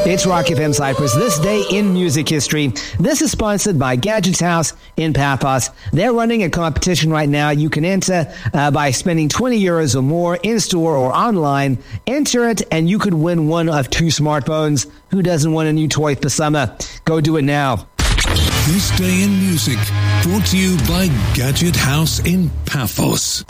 It's Rock FM Cyprus, this day in music history. This is sponsored by Gadgets House in Paphos. They're running a competition right now. You can enter by spending 20 euros or more in-store or online. Enter it, and you could win one of 2 smartphones. Who doesn't want a new toy for summer? Go do it now. This Day in Music, brought to you by Gadget House in Paphos.